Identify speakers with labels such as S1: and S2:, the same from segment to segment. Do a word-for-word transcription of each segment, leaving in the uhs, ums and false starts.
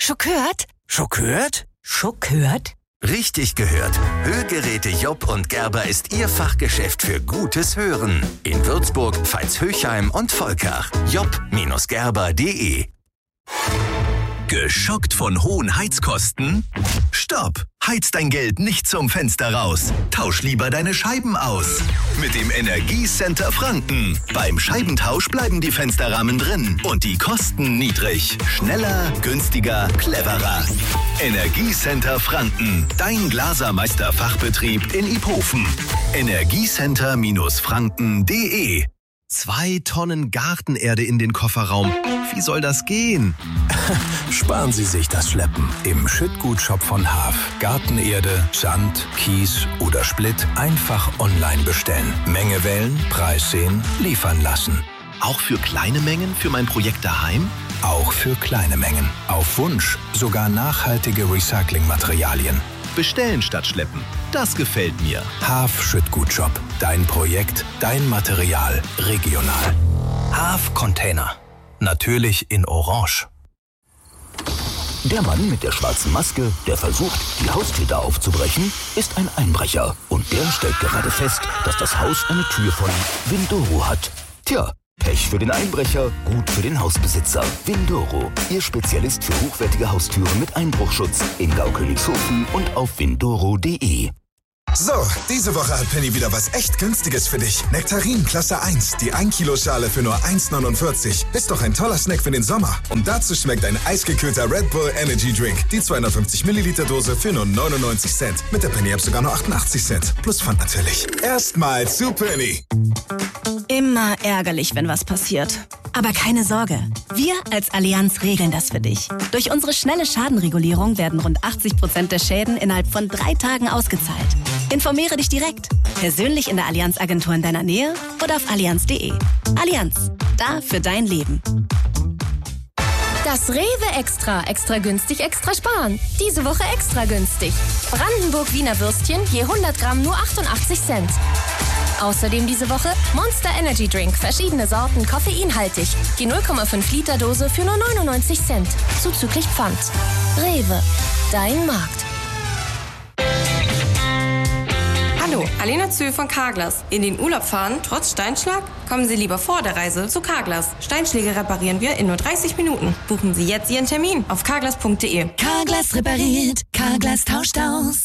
S1: Schockiert?
S2: Schockiert?
S1: Schockiert?
S2: Richtig gehört. Hörgeräte Jopp und Gerber ist Ihr Fachgeschäft für gutes Hören. In Würzburg, Veitshöchheim und Volkach. jopp Gerber punkt de. Geschockt von hohen Heizkosten? Stopp! Heiz dein Geld nicht zum Fenster raus. Tausch lieber deine Scheiben aus. Mit dem Energiecenter Franken. Beim Scheibentausch bleiben die Fensterrahmen drin und die Kosten niedrig. Schneller, günstiger, cleverer. Energiecenter Franken. Dein Glasermeister-Fachbetrieb in Iphofen. Energiecenter Franken punkt de.
S3: Zwei Tonnen Gartenerde in den Kofferraum. Wie soll das gehen?
S4: Sparen Sie sich das Schleppen. Im Schüttgutshop von Haaf. Gartenerde, Sand, Kies oder Splitt einfach online bestellen. Menge wählen, Preis sehen, liefern lassen.
S3: Auch für kleine Mengen für mein Projekt daheim?
S4: Auch für kleine Mengen. Auf Wunsch sogar nachhaltige Recyclingmaterialien.
S3: Bestellen statt schleppen. Das gefällt mir.
S4: Haaf Schüttgutshop. Dein Projekt, dein Material. Regional. Haaf Container. Natürlich in Orange.
S5: Der Mann mit der schwarzen Maske, der versucht, die Haustür aufzubrechen, ist ein Einbrecher. Und der stellt gerade fest, dass das Haus eine Tür von Windoro hat. Tja, Pech für den Einbrecher, gut für den Hausbesitzer. Windoro, Ihr Spezialist für hochwertige Haustüren mit Einbruchschutz in Gaukönigshofen und auf windoro punkt de.
S6: So, diese Woche hat Penny wieder was echt Günstiges für dich. Nektarin Klasse eins, die ein Kilo Schale für nur eins neunundvierzig. Ist doch ein toller Snack für den Sommer. Und dazu schmeckt ein eisgekühlter Red Bull Energy Drink. Die zweihundertfünfzig Milliliter Dose für nur neunundneunzig Cent. Mit der Penny App sogar nur achtundachtzig Cent. Plus Pfand natürlich. Erstmal zu Penny.
S7: Immer ärgerlich, wenn was passiert. Aber keine Sorge. Wir als Allianz regeln das für dich. Durch unsere schnelle Schadenregulierung werden rund achtzig Prozent der Schäden innerhalb von drei Tagen ausgezahlt. Informiere dich direkt. Persönlich in der Allianz-Agentur in deiner Nähe oder auf allianz punkt de. Allianz. Da für dein Leben.
S8: Das Rewe Extra. Extra günstig, extra sparen. Diese Woche extra günstig. Brandenburg Wiener Würstchen je hundert Gramm nur achtundachtzig Cent. Außerdem diese Woche Monster Energy Drink. Verschiedene Sorten, koffeinhaltig. Die null Komma fünf Liter Dose für nur neunundneunzig Cent. Zuzüglich Pfand. Rewe. Dein Markt.
S9: Hallo, Alena Zöhl von Carglass. In den Urlaub fahren, trotz Steinschlag? Kommen Sie lieber vor der Reise zu Carglass. Steinschläge reparieren wir in nur dreißig Minuten. Buchen Sie jetzt Ihren Termin auf carglass punkt de.
S1: Carglass repariert, Carglass tauscht aus.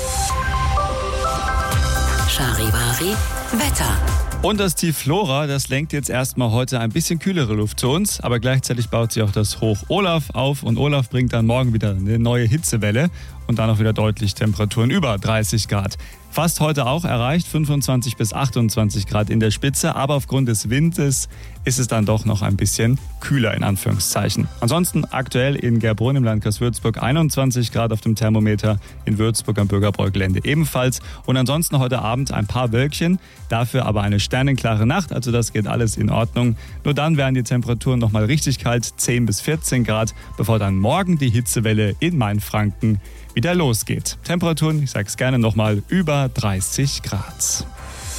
S1: Charivari, Wetter.
S10: Und das Tief Flora, das lenkt jetzt erstmal heute ein bisschen kühlere Luft zu uns, aber gleichzeitig baut sich auch das Hoch Olaf auf und Olaf bringt dann morgen wieder eine neue Hitzewelle und dann auch wieder deutlich Temperaturen über dreißig Grad. Fast heute auch erreicht, fünfundzwanzig bis achtundzwanzig Grad in der Spitze, aber aufgrund des Windes ist es dann doch noch ein bisschen kühler in Anführungszeichen. Ansonsten aktuell in Gerbrunn im Landkreis Würzburg einundzwanzig Grad auf dem Thermometer, in Würzburg am Bürgerbräugelände ebenfalls und ansonsten heute Abend ein paar Wölkchen, dafür aber eine sternenklare Nacht, also das geht alles in Ordnung. Nur dann werden die Temperaturen nochmal richtig kalt, zehn bis vierzehn Grad, bevor dann morgen die Hitzewelle in Mainfranken wieder losgeht. Temperaturen, ich sag's gerne nochmal, über dreißig Grad.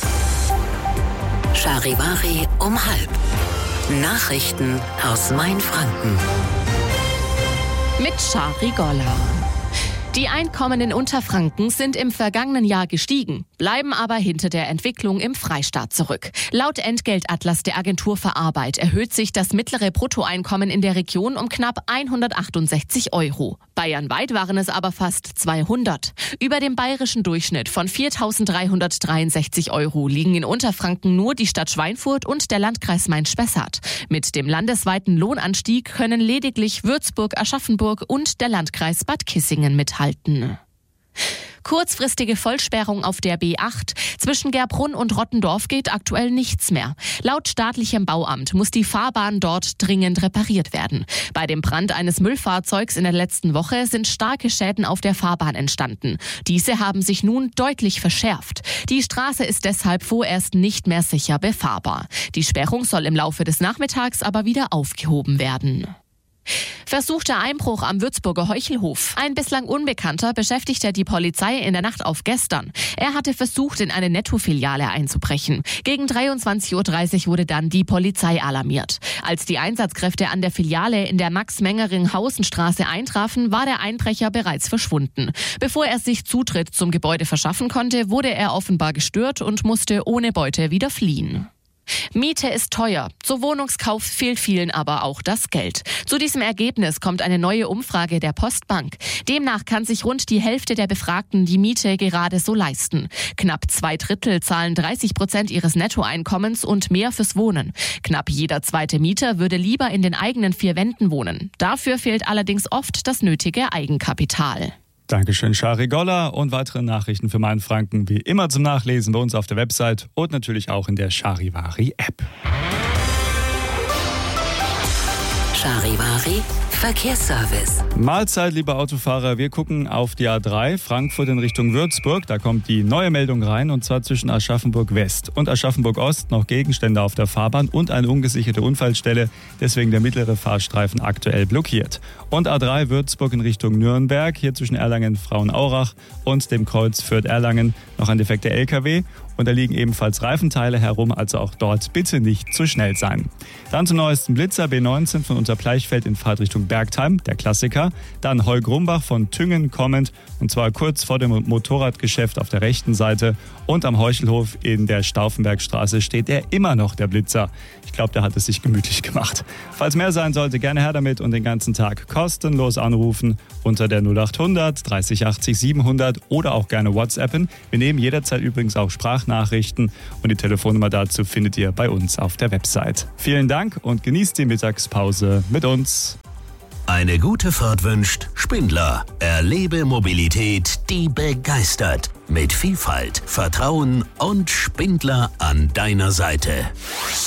S1: Charivari um halb. Nachrichten aus Mainfranken.
S11: Mit Chari Golla. Die Einkommen in Unterfranken sind im vergangenen Jahr gestiegen, bleiben aber hinter der Entwicklung im Freistaat zurück. Laut Entgeltatlas der Agentur für Arbeit erhöht sich das mittlere Bruttoeinkommen in der Region um knapp hundertachtundsechzig Euro. Bayernweit waren es aber fast zweihundert. Über dem bayerischen Durchschnitt von viertausenddreihundertdreiundsechzig Euro liegen in Unterfranken nur die Stadt Schweinfurt und der Landkreis Main-Spessart. Mit dem landesweiten Lohnanstieg können lediglich Würzburg, Aschaffenburg und der Landkreis Bad Kissingen mithalten. Kurzfristige Vollsperrung auf der B acht. Zwischen Gerbrunn und Rottendorf geht aktuell nichts mehr. Laut staatlichem Bauamt muss die Fahrbahn dort dringend repariert werden. Bei dem Brand eines Müllfahrzeugs in der letzten Woche sind starke Schäden auf der Fahrbahn entstanden. Diese haben sich nun deutlich verschärft. Die Straße ist deshalb vorerst nicht mehr sicher befahrbar. Die Sperrung soll im Laufe des Nachmittags aber wieder aufgehoben werden. Versuchter Einbruch am Würzburger Heuchelhof. Ein bislang Unbekannter beschäftigte die Polizei in der Nacht auf gestern. Er hatte versucht, in eine Netto-Filiale einzubrechen. Gegen dreiundzwanzig Uhr dreißig wurde dann die Polizei alarmiert. Als die Einsatzkräfte an der Filiale in der Max-Mengering-Hausenstraße eintrafen, war der Einbrecher bereits verschwunden. Bevor er sich Zutritt zum Gebäude verschaffen konnte, wurde er offenbar gestört und musste ohne Beute wieder fliehen. Miete ist teuer. Zum Wohnungskauf fehlt vielen aber auch das Geld. Zu diesem Ergebnis kommt eine neue Umfrage der Postbank. Demnach kann sich rund die Hälfte der Befragten die Miete gerade so leisten. Knapp zwei Drittel zahlen dreißig Prozent ihres Nettoeinkommens und mehr fürs Wohnen. Knapp jeder zweite Mieter würde lieber in den eigenen vier Wänden wohnen. Dafür fehlt allerdings oft das nötige Eigenkapital.
S10: Dankeschön, Shari Goller. Und weitere Nachrichten für Mainfranken wie immer zum Nachlesen bei uns auf der Website und natürlich auch in der Charivari-App.
S1: Charivari Verkehrsservice.
S10: Mahlzeit, liebe Autofahrer. Wir gucken auf die A drei, Frankfurt in Richtung Würzburg. Da kommt die neue Meldung rein, und zwar zwischen Aschaffenburg West und Aschaffenburg Ost noch Gegenstände auf der Fahrbahn und eine ungesicherte Unfallstelle. Deswegen der mittlere Fahrstreifen aktuell blockiert. Und A drei Würzburg in Richtung Nürnberg, hier zwischen Erlangen-Frauenaurach und dem Kreuz Fürth-Erlangen noch ein defekter L K W. Und da liegen ebenfalls Reifenteile herum, also auch dort bitte nicht zu schnell sein. Dann zum neuesten Blitzer, B neunzehn von Unterbleichfeld in Fahrtrichtung Bergtheim, der Klassiker. Dann Heugrumbach von Tüngen kommend, und zwar kurz vor dem Motorradgeschäft auf der rechten Seite. Und am Heuchelhof in der Stauffenbergstraße steht er immer noch, der Blitzer. Ich glaube, der hat es sich gemütlich gemacht. Falls mehr sein sollte, gerne her damit und den ganzen Tag kostenlos anrufen unter der null acht hundert dreißig achtzig siebenhundert oder auch gerne WhatsAppen. Wir nehmen jederzeit übrigens auch Sprachnachrichten und die Telefonnummer dazu findet ihr bei uns auf der Website. Vielen Dank und genießt die Mittagspause mit uns.
S5: Eine gute Fahrt wünscht Spindler. Erlebe Mobilität, die begeistert. Mit Vielfalt, Vertrauen und Spindler an deiner Seite.